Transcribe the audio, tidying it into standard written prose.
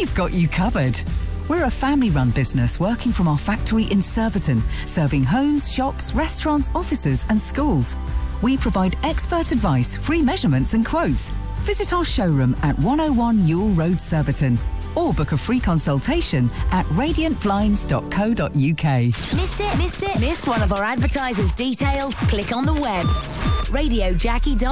we've got you covered. We're a family-run business working from our factory in Surbiton, serving homes, shops, restaurants, offices and schools. We provide expert advice, free measurements and quotes. Visit our showroom at 101 Ewell Road, Surbiton, or book a free consultation at radiantblinds.co.uk. Missed it? Missed one of our advertisers' details? Click on the web. RadioJackie.com